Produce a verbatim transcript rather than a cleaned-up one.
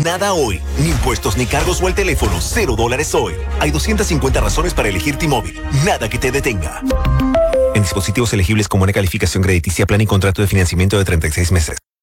Nada hoy, ni impuestos ni cargos o el teléfono, cero dólares hoy. Hay doscientas cincuenta razones para elegir T-Mobile. Nada que te detenga. En dispositivos elegibles con buena calificación crediticia, plan y contrato de financiamiento de treinta y seis meses.